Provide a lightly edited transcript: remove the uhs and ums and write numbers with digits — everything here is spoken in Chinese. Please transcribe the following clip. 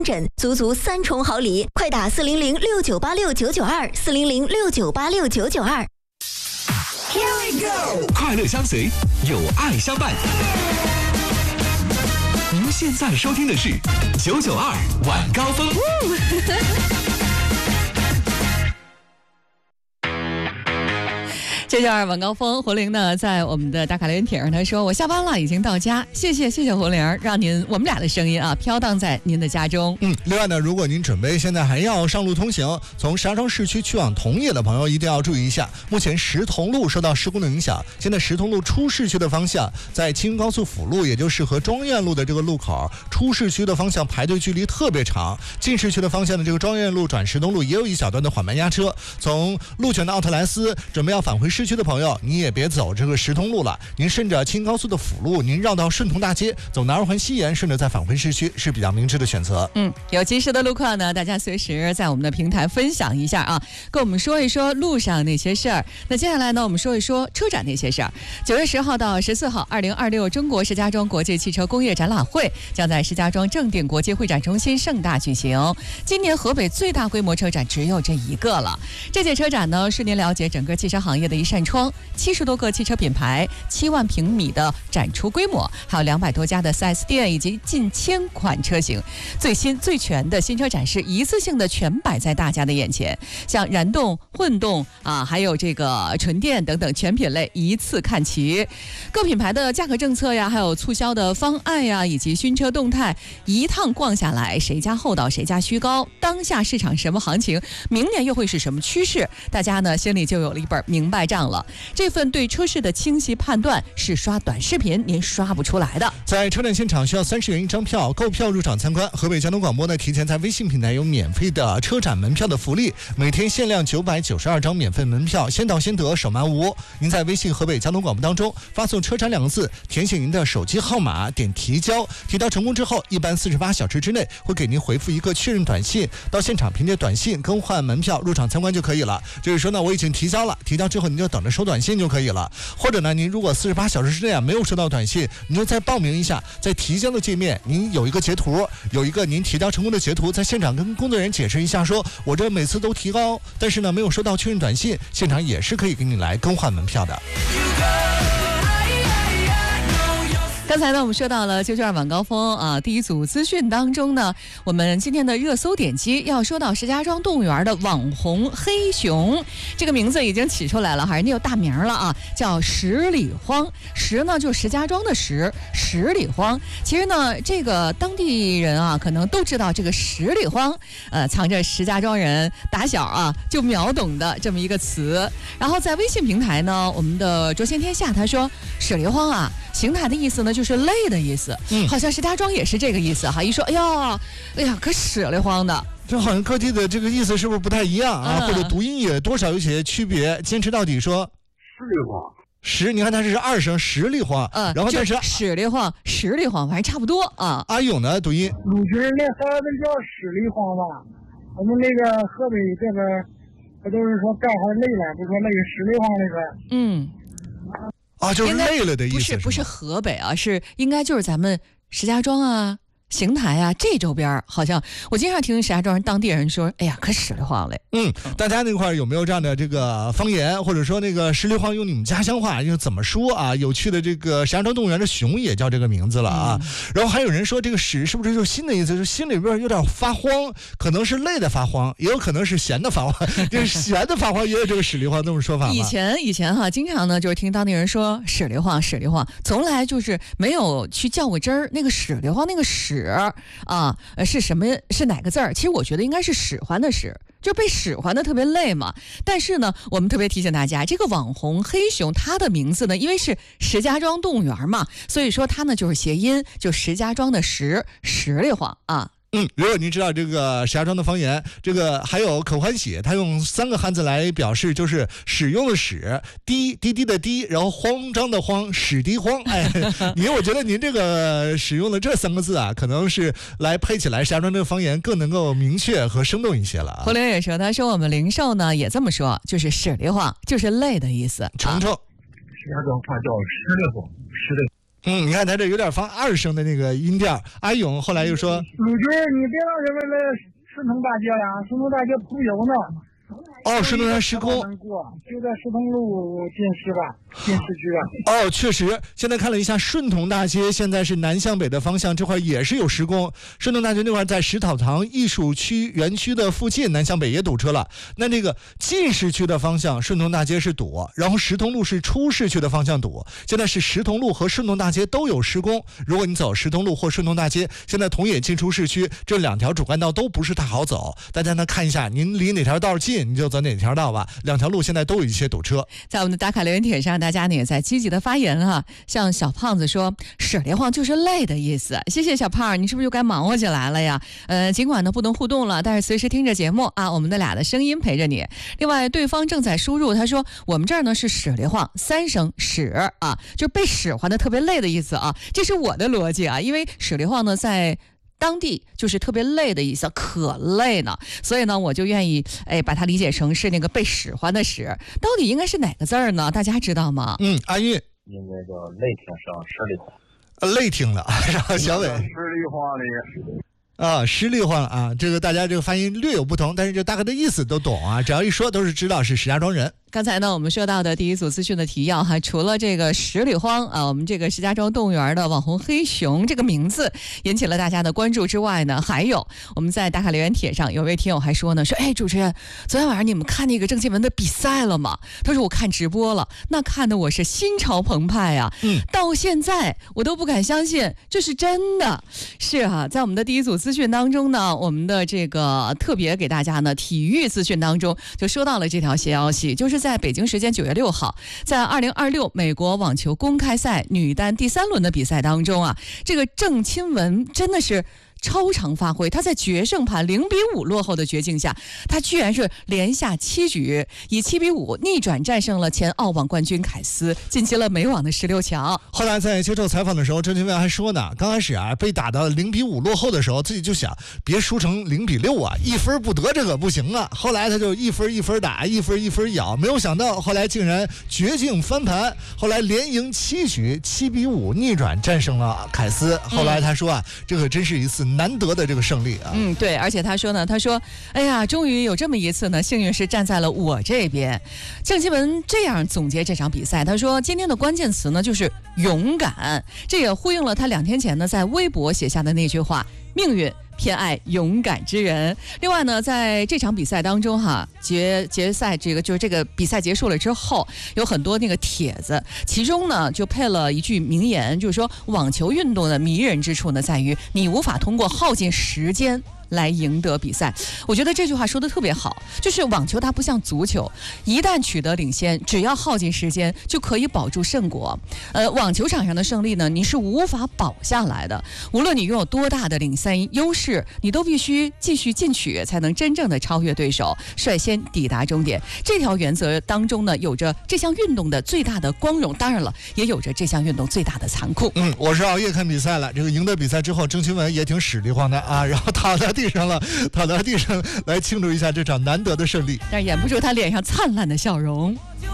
诊，足足3重好礼，快打400699692，400698692。 Here we go， 快乐相随，有爱相伴。您现在收听的是992晚高峰。 992晚高峰，胡玲呢在我们的大卡留言帖上，他说我下班了，已经到家，谢谢胡玲，让我们俩的声音啊飘荡在您的家中。 另外呢，如果您准备现在还要上路通行，从石家庄市区去往同业的朋友一定要注意一下，目前石同路受到施工的影响，现在石同路出市区的方向，在青云高速辅路，也就是和庄院路的这个路口，出市区的方向排队距离特别长，进市区的方向的这个庄院路转石东路也有一小段的缓慢压车，从鹿泉的奥特莱斯准备要返回市区的朋友，你也别走这个石通路了，您顺着青高速的辅路，您绕到顺通大街，走南二环西沿，顺着再返回市区是比较明智的选择。 有及时的路况呢，大家随时在我们的平台分享一下啊，跟我们说一说路上那些事儿。那接下来呢，我们说一说车展那些事儿。9月10号到14号，2026中国石家庄国际汽车工业展览会将在石家庄正定国际会展中心盛大举行。今年河北最大规模车展只有这一个了。这届车展呢，是您了解整个汽车行业的一扇窗，70多个汽车品牌，7万平米的展出规模，还有200多家的 4S 店以及近1000款车型，最新最全的新车展示一次性的全摆在大家的眼前，像燃动、混动啊，还有这个纯电等等全品类一次看齐。各品牌的价格政策呀，还有促销的方案呀，以及新车动态，一趟逛下来，谁家厚道谁家虚高，当下市场什么行情，明年又会是什么趋势，大家呢心里就有了一本明白账了。这份对车市的清晰判断是刷短视频您刷不出来的。 在车展现场需要30元一张票，购票入场参观。河北交通广播呢提前在微信平台有免费的车展门票的福利，每天限量992张免费门票，先到先得，手慢无。您在微信河北交通广播当中发送车展2个字，填写您的手机号码，点提交，提交成功之后，一般48小时之内会给您回复一个确认短信，到现场凭借短信更换门票入场参观就可以了。就是说呢，我已经提交了，提交之后您就等着收短信就可以了。或者呢，您如果48小时之内没有收到短信，您就再报名一下，在提交的界面您有一个截图，有一个您提交成功的截图，在现场跟工作人员解释一下，说我这每次都提高，但是呢没有收到确认短信，现场也是可以给你来更换门票的。 刚才呢，我们说到了992晚高峰啊，第一组资讯当中呢，我们今天的热搜点击要说到石家庄动物园的网红黑熊，这个名字已经起出来了哈，人家有大名了啊，叫十里荒。石呢就石家庄的石，十里荒。其实呢，这个当地人啊，可能都知道这个十里荒，藏着石家庄人打小啊就秒懂的这么一个词。然后在微信平台呢，我们的卓先天下他说，十里荒啊，邢台的意思呢就是累的意思，好像石家庄也是这个意思哈。一说，哎呀，可使里荒的。 这好像各地的这个意思是不是不太一样啊？或者读音也多少有些区别。坚持到底说十里荒， 十，你看它是2声十里荒，然后但是十里荒、十里荒反正差不多啊。 阿勇呢读音， 鲁群那孩子叫十里荒吧？我们那个河北这边不都是说干活累了，不说那个十里荒那个。 就是累了的意思。 不是河北啊，是应该就是咱们石家庄啊、邢台啊这周边，好像我经常听石家庄人当地人说，哎呀，可使里荒嘞。 大家那块有没有这样的这个方言，或者说那个十里荒用你们家乡话又怎么说啊？有趣的这个石家庄动物园的熊也叫这个名字了啊。然后还有人说这个屎是不是就是新的意思，是心里边有点发慌，可能是累的发慌，也有可能是闲的发慌，就是闲的发慌也有这个使里荒这么说法吗？ 以前哈，经常呢就是听当地人说使里荒，从来就是没有去较过真儿。那个使里荒那个使啊，是什么？是哪个字儿？其实我觉得应该是使唤的使。就被使唤的特别累嘛。但是呢，我们特别提醒大家，这个网红黑熊它的名字呢，因为是石家庄动物园嘛，所以说它呢就是谐音，就石家庄的十里荒啊。 如果您知道这个石家庄的方言，这个还有可欢喜，他用3个汉字来表示，就是使用的使，滴滴的滴，然后慌张的慌，使滴慌。我觉得您这个使用的这3个字啊，可能是来配起来石家庄这个方言更能够明确和生动一些了。 胡玲也说，他说我们零售呢也这么说，就是使里荒，就是累的意思。 程程， 石家庄话叫十里荒，十里。 你看他这有点放2声的那个音调。阿勇后来又说：“ 陆军，你别老是为了顺通大街呀，顺通大街铺油呢。” 顺通山施工， 就在石通路进市区吧。 确实，现在看了一下顺通大街，现在是南向北的方向，这块也是有施工。顺通大街那块在石讨堂艺术区园区的附近，南向北也堵车了。那这个进市区的方向，顺通大街是堵，然后石通路是出市区的方向堵。现在是石通路和顺通大街都有施工。如果你走石通路或顺通大街，现在同也进出市区，这2条主干道都不是太好走。大家呢看一下，您离哪条道近，你就走哪条道吧。2条路现在都有一些堵车。 在我们的打卡留言帖上，大家呢也在积极的发言哈。像小胖子说，使力晃就是累的意思。谢谢小胖，你是不是又该忙活起来了呀？尽管呢不能互动了，但是随时听着节目啊，我们的俩的声音陪着你。另外，对方正在输入，他说我们这儿呢是使力晃3声使啊，就是被使唤的特别累的意思啊。这是我的逻辑啊，因为使力晃呢在当地就是特别累的意思，可累呢，所以呢我就愿意把它理解成是那个被使唤的使。到底应该是哪个字儿呢？大家知道吗？ 阿运应该叫累挺上十里晃， 累挺了。然后小伟十里晃里。 十里晃啊，这个大家这个发音略有不同，但是这大概的意思都懂啊，只要一说都是知道是石家庄人。 刚才呢，我们说到的第一组资讯的提要哈，除了这个十里荒啊，我们这个石家庄动物园的网红黑熊这个名字引起了大家的关注之外呢，还有我们在打卡留言帖上有位听友还说呢，说主持人，昨天晚上你们看那个郑钦文的比赛了吗？他说我看直播了，那看的我是心潮澎湃啊，到现在我都不敢相信这是真的。是啊，在我们的第一组资讯当中呢，我们的这个特别给大家呢体育资讯当中就说到了这条消息，就是在北京时间9月6号，在2026美国网球公开赛女单第3轮的比赛当中啊，这个郑钦文真的是超常发挥，他在决胜盘0-5落后的绝境下，他居然是连下7局，以7-5逆转战胜了前澳网冠军凯斯，晋级了美网的16强。 后来在接受采访的时候，郑钦文还说呢，刚开始被打到0-5落后的时候，自己就想别输成0-6啊，1分不得这个不行啊。后来他就一分一分打，一分一分咬，没有想到后来竟然绝境翻盘，后来连赢7局，7-5逆转战胜了凯斯。后来他说这个真是一次难得的这个胜利啊。 对，而且他说呢，哎呀，终于有这么一次呢，幸运是站在了我这边。郑钦文这样总结这场比赛，他说今天的关键词呢就是勇敢，这也呼应了他2天前呢在微博写下的那句话，命运偏爱勇敢之人。另外呢，在这场比赛当中决赛这个比赛结束了之后，有很多那个帖子，其中呢就配了一句名言，就是说网球运动的迷人之处呢在于你无法通过耗尽时间来赢得比赛。我觉得这句话说的特别好，就是网球它不像足球，一旦取得领先，只要耗尽时间就可以保住胜果。网球场上的胜利呢，你是无法保下来的，无论你拥有多大的领先优势，你都必须继续进取，才能真正的超越对手，率先抵达终点。这条原则当中呢，有着这项运动的最大的光荣，当然了，也有着这项运动最大的残酷。 我是熬夜看比赛了，这个赢得比赛之后，郑钦文也挺使力晃的啊，然后躺在地上来庆祝一下这场难得的胜利， 但是掩不住他脸上灿烂的笑容。